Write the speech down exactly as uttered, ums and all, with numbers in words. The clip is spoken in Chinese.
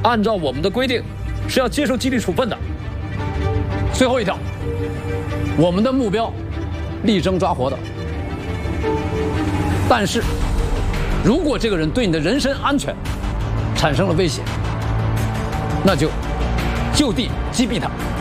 按照我们的规定是要接受纪律处分的。最后一条，我们的目标力争抓活的。但是，如果这个人对你的人身安全产生了威胁，那就就地击毙他。